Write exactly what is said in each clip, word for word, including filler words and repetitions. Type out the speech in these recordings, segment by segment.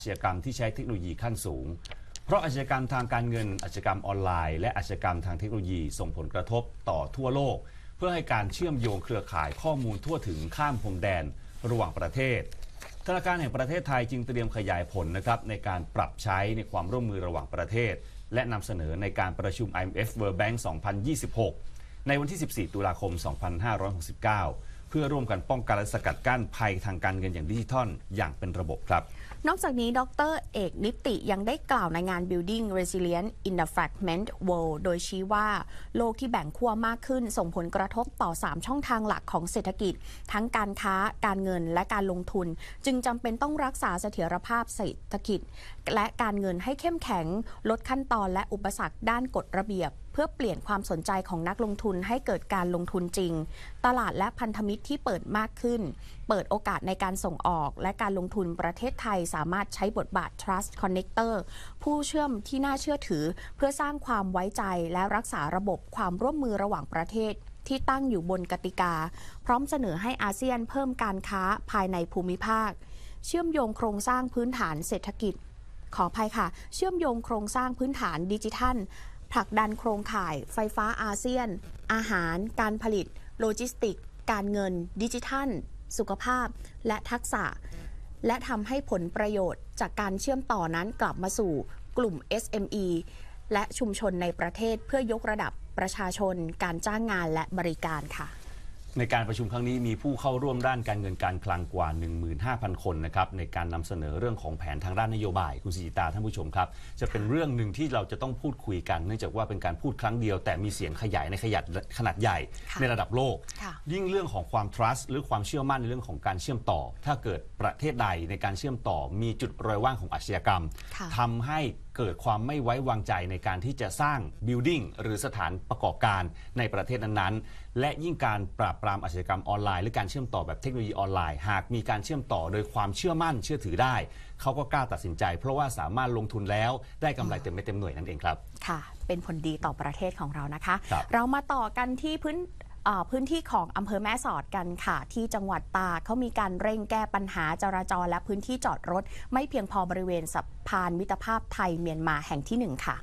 อาชญากรรมที่ใช้เทคโนโลยีขั้นสูงเพราะอาชญากรรมทางการเงินอาชญากรรมออนไลน์และอาชญากรรมทางเทคโนโลยีส่งผลกระทบต่อทั่วโลกเพื่อให้การเชื่อมโยงเครือข่ายข้อมูลทั่วถึงข้ามพรมแดนระหว่างประเทศธนาคารแห่งประเทศไทยจึงเตรียมขยายผลนะครับในการปรับใช้ในความร่วมมือระหว่างประเทศและนำเสนอในการประชุม ไอ เอ็ม เอฟ World Bank สองพันยี่สิบหกในวันที่สิบสี่ตุลาคมสองพันห้าร้อยหกสิบเก้าเพื่อร่วมกันป้องกันและสกัดกั้นภัยทางการเงินอย่างดิจิทัลอย่างเป็นระบบครับนอกจากนี้ดร.เอกนิติยังได้กล่าวในงาน Building Resilience in the Fragment World โดยชี้ว่าโลกที่แบ่งขั้วมากขึ้นส่งผลกระทบต่อสามช่องทางหลักของเศรษฐกิจทั้งการค้าการเงินและการลงทุนจึงจำเป็นต้องรักษาเสถียรภาพเศรษฐกิจและการเงินให้เข้มแข็งลดขั้นตอนและอุปสรรคด้านกฎระเบียบเพื่อเปลี่ยนความสนใจของนักลงทุนให้เกิดการลงทุนจริงตลาดและพันธมิตรที่เปิดมากขึ้นเปิดโอกาสในการส่งออกและการลงทุนประเทศไทยสามารถใช้บทบาท Trust Connector ผู้เชื่อมที่น่าเชื่อถือเพื่อสร้างความไว้ใจและรักษาระบบความร่วมมือระหว่างประเทศที่ตั้งอยู่บนกติกาพร้อมเสนอให้อาเซียนเพิ่มการค้าภายในภูมิภาคเชื่อมโยงโครงสร้างพื้นฐานเศรษฐกิจขออภัยค่ะเชื่อมโยงโครงสร้างพื้นฐานดิจิทัลผลักดันโครงข่ายไฟฟ้าอาเซียนอาหารการผลิตโลจิสติกการเงินดิจิทัลสุขภาพและทักษะและทำให้ผลประโยชน์จากการเชื่อมต่อนั้นกลับมาสู่กลุ่ม เอส เอ็ม อี และชุมชนในประเทศเพื่อยกระดับประชาชนการจ้างงานและบริการค่ะในการประชุมครั้งนี้มีผู้เข้าร่วมด้านการเงินการคลังกว่า หนึ่งหมื่นห้าพัน คนนะครับในการนำเสนอเรื่องของแผนทางด้านนโยบายคุณศรีจิตาท่านผู้ชมครับจะเป็นเรื่องหนึ่งที่เราจะต้องพูดคุยกันเนื่องจากว่าเป็นการพูดครั้งเดียวแต่มีเสียงขยายในขยายขนาดใหญ่ในระดับโลกยิ่งเรื่องของความ trust หรือความเชื่อมั่นในเรื่องของการเชื่อมต่อถ้าเกิดประเทศใดในการเชื่อมต่อมีจุดรอยว่างของอาชญากรรมทำให้เกิดความไม่ไว้วางใจในการที่จะสร้าง building หรือสถานประกอบการในประเทศนั้นๆและยิ่งการปราบปรามอาชญากรรมออนไลน์หรือการเชื่อมต่อแบบเทคโนโลยีออนไลน์หากมีการเชื่อมต่อโดยความเชื่อมั่นเชื่อถือได้เขาก็กล้าตัดสินใจเพราะว่าสามารถลงทุนแล้วได้กำไรเต็มไม่เต็มหน่วยนั่นเองครับค่ะเป็นผลดีต่อประเทศของเรานะคะเรามาต่อกันที่พื้นพื้นที่ของอำเภอแม่สอดกันค่ะที่จังหวัดตากเขามีการเร่งแก้ปัญหาจราจรและพื้นที่จอดรถไม่เพียงพอบริเวณสะพานมิตรภาพไทยเมียนมาแห่งที่หนึ่งค่ะ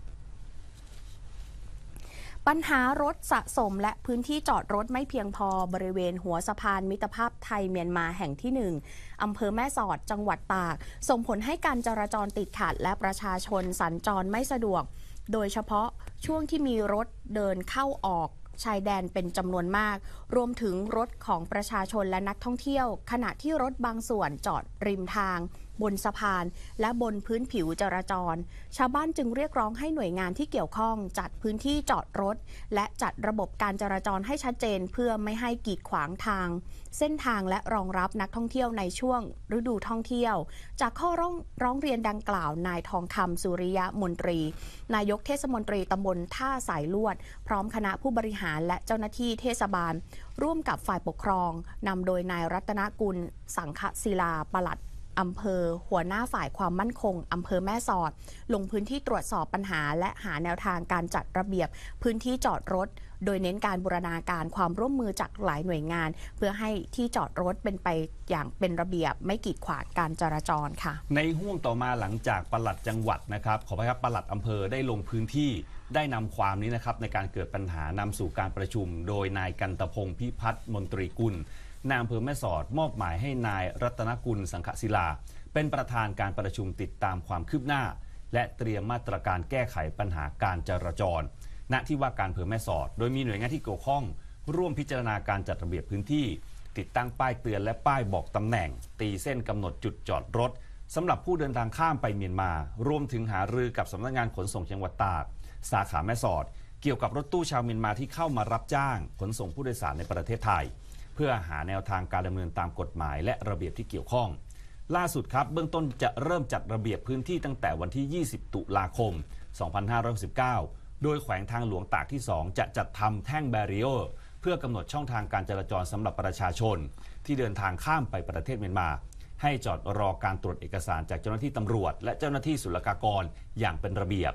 ปัญหารถสะสมและพื้นที่จอดรถไม่เพียงพอบริเวณหัวสะพานมิตรภาพไทยเมียนมาแห่งที่หนึ่งอำเภอแม่สอดจังหวัดตากส่งผลให้การจราจรติดขัดและประชาชนสัญจรไม่สะดวกโดยเฉพาะช่วงที่มีรถเดินเข้าออกชายแดนเป็นจำนวนมากรวมถึงรถของประชาชนและนักท่องเที่ยวขณะที่รถบางส่วนจอดริมทางบนสะพานและบนพื้นผิวจราจรชาวบ้านจึงเรียกร้องให้หน่วยงานที่เกี่ยวข้องจัดพื้นที่จอดรถและจัดระบบการจราจรให้ชัดเจนเพื่อไม่ให้กีดขวางทางเส้นทางและรองรับนักท่องเที่ยวในช่วงฤดูท่องเที่ยวจากข้อร้องร้องเรียนดังกล่าวนายทองคำสุริยะมนตรีนายกเทศมนตรีตำบลท่าสายลวดพร้อมคณะผู้บริหารและเจ้าหน้าที่เทศบาลร่วมกับฝ่ายปกครองนำโดยนายรัตนกุลสังฆศิลาปลัดอำเภอหัวหน้าฝ่ายความมั่นคงอำเภอแม่สอดลงพื้นที่ตรวจสอบปัญหาและหาแนวทางการจัดระเบียบพื้นที่จอดรถโดยเน้นการบูรณาการความร่วมมือจากหลายหน่วยงานเพื่อให้ที่จอดรถเป็นไปอย่างเป็นระเบียบไม่กีดขวางการจราจรค่ะในห่วงต่อมาหลังจากปลัดจังหวัดนะครับขอไปครับปลัดอำเภอได้ลงพื้นที่ได้นำความนี้นะครับในการเกิดปัญหานำสู่การประชุมโดยนายกันตพงศ์พิพัฒน์มนตรีกุลนายอำเภอแม่สอดมอบหมายให้นายรัตนกุลสังฆศิลาเป็นประธานการประชุมติดตามความคืบหน้าและเตรียมมาตรการแก้ไขปัญหาการจราจรณที่ว่าการอำเภอแม่สอดโดยมีหน่วยงานที่เกี่ยวข้องร่วมพิจารณาการจัดระเบียบพื้นที่ติดตั้งป้ายเตือนและป้ายบอกตำแหน่งตีเส้นกำหนดจุดจอดรถสำหรับผู้เดินทางข้ามไปเมียนมารวมถึงหารือกับสำนักงานขนส่งจังหวัดตากสาขาแม่สอดเกี่ยวกับรถตู้ชาวเมียนมาที่เข้ามารับจ้างขนส่งผู้โดยสารในประเทศไทยเพื่อหาแนวทางการดำเนินตามกฎหมายและระเบียบที่เกี่ยวข้องล่าสุดครับเบื้องต้นจะเริ่มจัดระเบียบพื้นที่ตั้งแต่วันที่ยี่สิบตุลาคมสองพันห้าร้อยหกสิบเก้าโดยแขวงทางหลวงตากที่สองจะจัดทำแท่งแบรีเออร์เพื่อกำหนดช่องทางการจราจรสำหรับประชาชนที่เดินทางข้ามไปประเทศเมียนมาให้จอดรอการตรวจเอกสารจากเจ้าหน้าที่ตำรวจและเจ้าหน้าที่ศุลกากรอย่างเป็นระเบียบ